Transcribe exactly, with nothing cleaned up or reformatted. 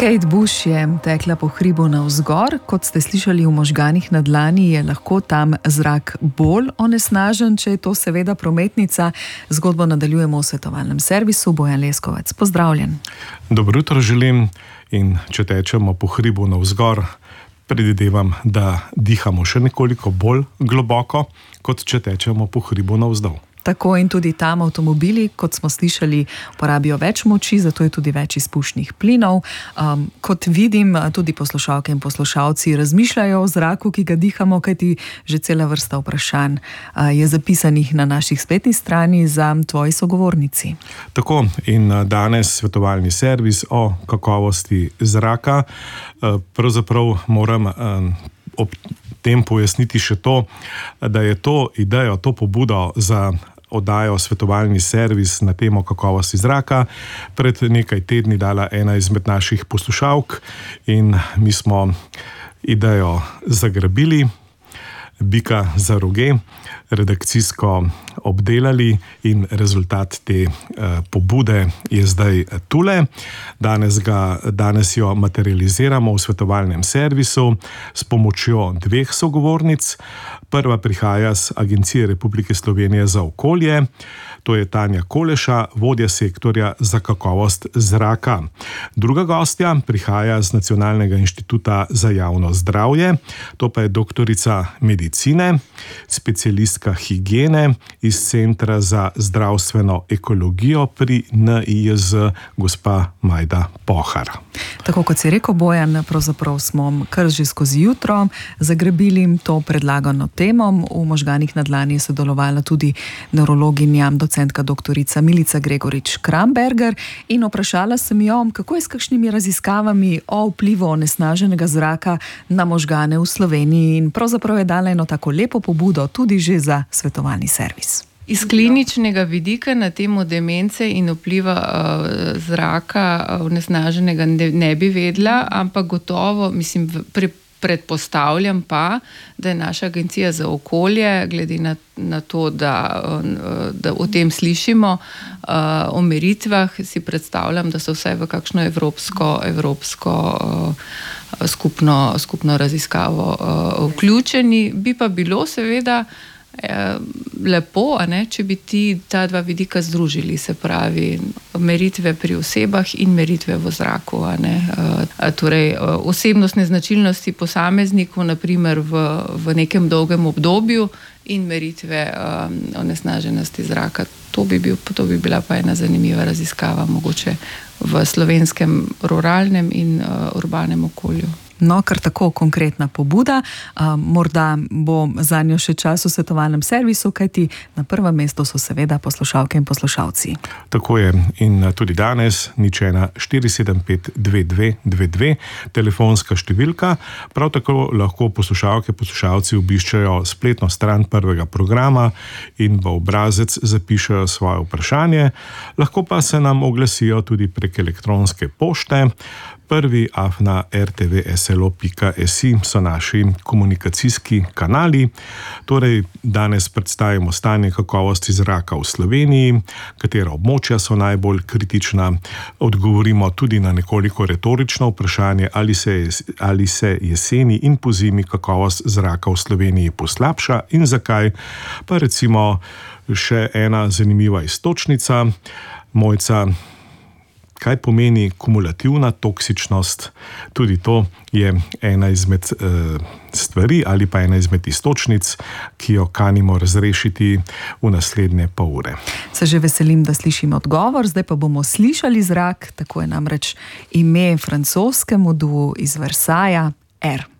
Kate Bush je tekla po hribu navzgor. Kot ste slišali, v možganih na dlani je lahko tam zrak bolj onesnažen, če je to seveda prometnica. Zgodbo nadaljujemo v svetovalnem servisu. Bojan Leskovec, pozdravljen. Dobro jutro želim in če tečemo po hribu navzgor, predvidevam, da dihamo še nekoliko bolj globoko, kot če tečemo po hribu navzdol. Tako in tudi tam avtomobili, kot smo slišali, porabijo več moči, zato je tudi več izpušnih plinov. Um, kot vidim, tudi poslušalke in poslušalci razmišljajo o zraku, ki ga dihamo, kajti že cela vrsta vprašanj uh, je zapisanih na naših spletnih strani za tvoji sogovornici. Tako, in danes svetovalni servis o kakovosti zraka. Uh, pravzaprav moram um, ob tem pojasniti še to, da je to idejo, to pobudo za oddajo svetovalni servis na temo kakovosti zraka pred nekaj tedni dala ena izmed naših poslušalk in mi smo idejo zagrabili, bika za roge, redakcijsko obdelali in rezultat te uh, pobude je zdaj tule. Danes, ga, danes jo materializiramo v svetovalnem servisu s pomočjo dveh sogovornic. Prva prihaja z Agencije Republike Slovenije za okolje, to je Tanja Koleša, vodja sektorja za kakovost zraka. Druga gostja prihaja z Nacionalnega inštituta za javno zdravje, to pa je doktorica medicine, specialistka higiene iz Centra za zdravstveno ekologijo pri N I J Z, gospa Majda Pohar. Tako kot si rekel, Bojan, pravzaprav smo kar že skozi jutro zagrebili to predlagano temo. V možganih na dlani je sodelovala tudi neurologinja, docentka doktorica Milica Gregorič Kramberger in vprašala sem jo, kako je s kakšnimi raziskavami o vplivu onesnaženega zraka na možgane v Sloveniji, in pravzaprav je dala eno tako lepo pobudo tudi že za svetovalni servis. Iz kliničnega vidika na temo demence in vpliva uh, zraka onesnaženega ne, ne bi vedela, ampak gotovo, mislim, pre, predpostavljam pa, da je naša agencija za okolje, glede na, na to, da, uh, da o tem slišimo, uh, o meritvah, si predstavljam, da so vsaj v kakšno evropsko, evropsko uh, skupno, skupno raziskavo uh, vključeni. Bi pa bilo seveda lepo, a ne, če bi ti ta dva vidika združili, se pravi meritve pri osebah in meritve v zraku, a ne. A, torej, osebnostne značilnosti posameznikov, naprimer v, v nekem dolgem obdobju, in meritve um, onesnaženosti zraka. To bi, bil, to bi bila pa ena zanimiva raziskava, mogoče v slovenskem ruralnem in uh, urbanem okolju. No, kar tako konkretna pobuda, uh, morda bo za njo še čas v svetovalnem servisu, kajti na prvem mestu so seveda poslušalke in poslušalci. Tako je, in tudi danes nič ena štiri sedem pet dve dve dve dve, telefonska številka. Prav tako lahko poslušalke, poslušalci obiščajo spletno stran prvega programa in v obrazec zapišejo svoje vprašanje. Lahko pa se nam oglasijo tudi prek elektronske pošte. Prvi afna er te ve es el o pika es i so naši komunikacijski kanali. Torej, danes predstavimo stanje kakovosti zraka v Sloveniji, katera območja so najbolj kritična. Odgovorimo tudi na nekoliko retorično vprašanje, ali se, ali se jeseni in pozimi kakovost zraka v Sloveniji poslabša in zakaj. Pa recimo še ena zanimiva iztočnica. Mojca, kaj pomeni kumulativna toksičnost? Tudi to je ena izmed e, stvari ali pa ena izmed iztočnic, ki jo kanimo razrešiti v naslednje pol ure. Se že veselim, da slišim odgovor. Zdaj pa bomo slišali zrak, tako je namreč ime francoskemu duo iz Versaja, R.